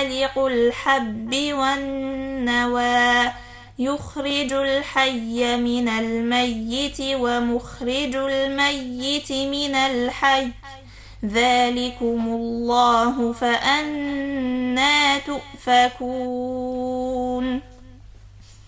فالق الحب والنوى يخرج الحي من الميت ومخرج الميت من الحي ذلكم الله فأنى تؤفكون.